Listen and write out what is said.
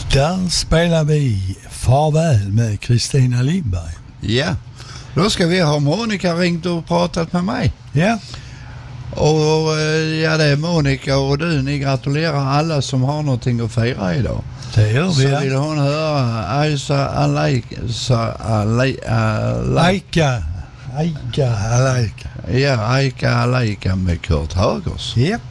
Där spelar vi Farväl med Kristina Lindberg. Ja, då ska vi ha Monica ringt och pratat med mig. Ja. Och ja, det är Monica och du, ni gratulerar alla som har någonting att fira idag. Det gör vi. Så vill hon höra Aisha Alaika. Aika Alaika. Ja, Aika Alaika med Kurt Högers. Ja.